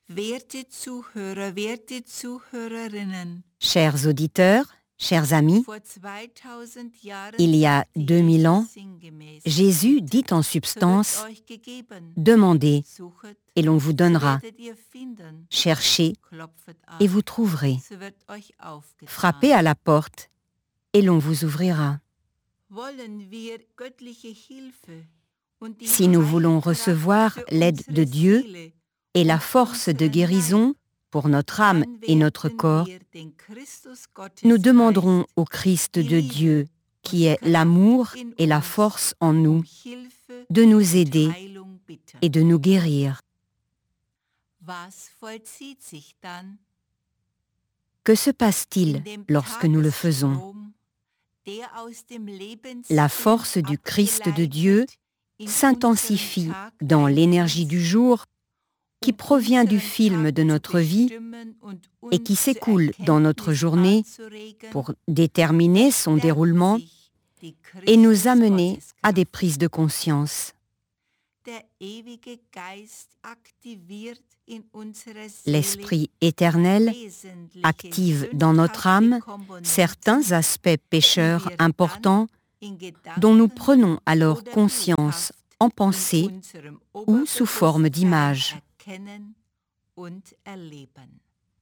Werte Zuhörer, werte Zuhörerinnen, Chers auditeurs, chers amis, vor 2000 Jahren il y a sagte 2000 ans, Jesus sinngemäß, Jésus dit en so wird substance euch gegeben, « Demandez suchet, et l'on vous so donnera, werdet ihr finden, cherchez klopfet an, et vous trouverez, so wird euch aufgetan. frappez à la porte et l'on vous ouvrira. » Wollen wir göttliche Hilfe und die Si nous voulons Heilkraft recevoir für l'aide de unsere Dieu Seele et la und force de unseren guérison pour notre âme Leib, et notre dann corps, werden wir den Christus Gottes nous demanderons Geist, au Christ die de Liebe Dieu, qui und est Kraft l'amour in et la uns, force en nous, Hilfe de nous und aider Heilung bitten. et de nous guérir. Was vollzieht sich dann? Que se passe-t-il In dem lorsque nous le faisons? Tagesstrom, der aus dem La Lebenswind force du Christ de Dieu abgeleitet in s'intensifie unseren Tag dans l'énergie einfließt, du jour qui provient du unseren film Tag de zu notre vie bestimmen und et qui uns zur s'écoule dans notre Erkenntnis journée anzuregen, pour déterminer son verstärkt déroulement sich die et nous amener Christus-Gotteskraft. à des prises de conscience. Der ewige Geist aktiviert in unserer Seele L'Esprit éternel wesentliche active dans notre âme sündhafte Komponenten, certains aspects pécheurs die wir importants dann in dont nous Gedanken prenons alors oder conscience bildhaft en in pensée unserem ou sous forme Oberbewusstsein d'image. erkennen und erleben.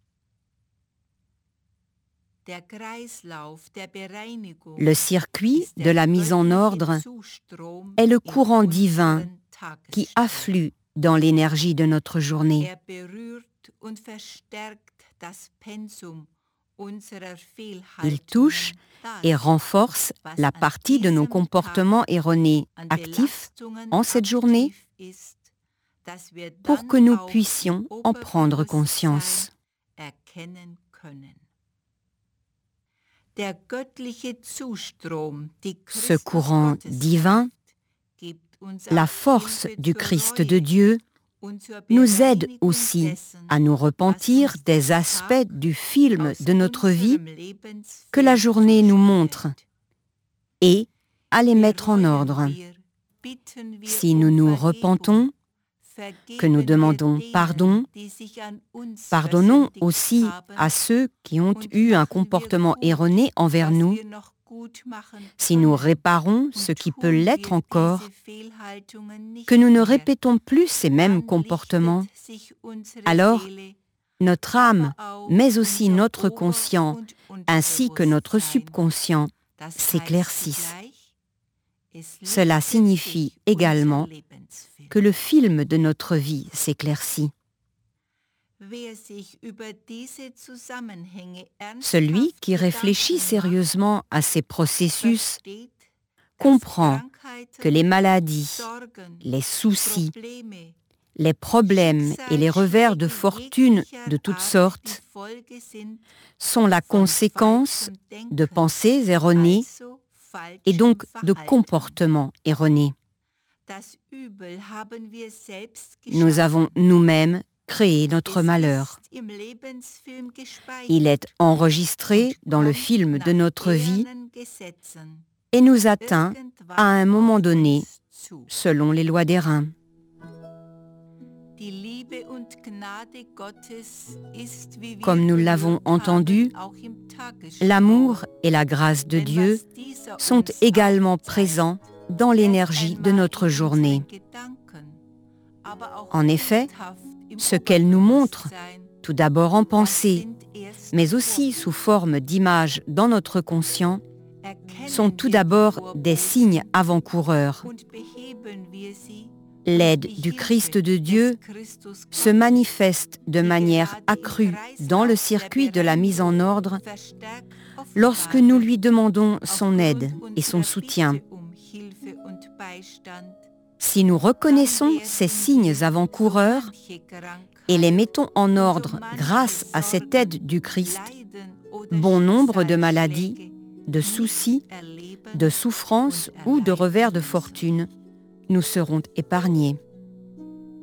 Der Kreislauf der Bereinigung Le circuit ist de der la mise en göttliche ordre Zustrom est le in courant divin unseren qui Tagesstrom. afflue dans l'énergie de notre journée. Er berührt und verstärkt das Pensum unserer Il touche Fehlhaltungen, et das, renforce was la an partie de nos diesem comportements erronés Tag an actifs Belastungen en cette journée aktiv ist, dass wir pour dann que nous auch puissions im en prendre Oberbewusstsein conscience. erkennen können. Der göttliche Zustrom, die Ce courant divin, gibt uns la auch force Hilfe du zur Christ Reue de Dieu, und zur nous aide Bereinigung aussi dessen, à nous was repentir uns des der aspects Tag du film aus de notre vie unserem Lebensfeld que la journée nous montre zuspielt. et à les mettre en Bereuen ordre. wir, bitten wir Si nous um nous Vergebung, repentons, que nous vergeben wir demandons denen, pardon, die sich an uns pardonnons versündigt aussi haben, à ceux qui ont und eu un machen wir comportement gut, erroné envers was nous. wir noch gut machen Si nous können, réparons und ce qui peut tun l'être wir encore, diese Fehlhaltungen nicht que nous ne mehr, répétons plus ces mêmes dann comportements, lichtet sich unsere alors Seele, notre âme, aber auch mais aussi unser notre Ober- conscient, und ainsi que notre Unterbewusstsein. subconscient, Das heißt s'éclaircissent. zugleich, es Cela lichtet signifie sich également unser Lebensfilm. que le film de notre vie s'éclaircit. Wer sich über diese Zusammenhänge Celui ernsthaft qui réfléchit Gedanken macht, sérieusement à ces processus versteht, dass comprend Krankheiten, que les maladies, Sorgen, les soucis, Probleme, les problèmes et les revers de fortune de toutes sortes die Folge sind sont la von conséquence falschem de Denken, pensées erronées also falschem et donc de Verhalten. comportements erronés. Das Übel haben wir selbst Nous geschaffen. avons nous-mêmes créé notre Es malheur. ist im Lebensfilm gespeichert Il est enregistré und dans le kommt film de nach notre vie ehernen Gesetzen et nous atteint irgendwann à un moment auf donné uns zu. selon les lois des reins. Die Liebe und Gnade Gottes ist, wie wir Comme nous l'avons gehört entendu, haben, auch im Tagesstrom. L'amour et la grâce de Denn Dieu was dieser sont uns également aufzeigt, présents dans l'énergie erst de einmal notre in journée. unseren Gedanken, aber auch En effet, bildhaft im ce qu'elle nous montre, Oberbewusstsein. tout d'abord en Das pensée, sind erst mais aussi sous forme d'images dans notre conscient, Erkennen sont tout wir d'abord die des Vorboten signes avant-coureurs. und beheben wir sie L'aide durch die du Hilfe Christ de Dieu des Christus se Gottes, manifeste de die manière gerade im accrue dans le Kreislauf circuit der de la mise en Bereinigung ordre verstärkt lorsque offenbar nous wird, lui demandons son aide aufgrund et son unserer soutien. Bitte Hilfe und Beistand. Si nous reconnaissons ces signes avant-coureurs et les mettons en ordre grâce à cette aide du Christ, bon nombre de maladies, de soucis, de souffrances ou de revers de fortune nous seront épargnés.